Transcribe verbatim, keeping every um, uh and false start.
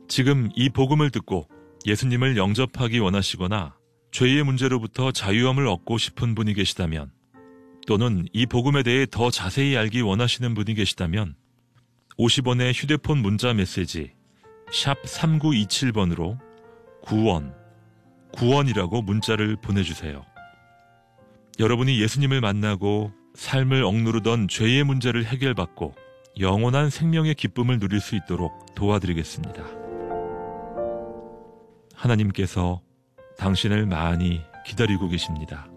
지금 이 복음을 듣고 예수님을 영접하기 원하시거나 죄의 문제로부터 자유함을 얻고 싶은 분이 계시다면, 또는 이 복음에 대해 더 자세히 알기 원하시는 분이 계시다면 오십 원의 휴대폰 문자 메시지 샵 삼구이칠 번으로 구원, 구원이라고 문자를 보내주세요. 여러분이 예수님을 만나고 삶을 억누르던 죄의 문제를 해결받고 영원한 생명의 기쁨을 누릴 수 있도록 도와드리겠습니다. 하나님께서 당신을 많이 기다리고 계십니다.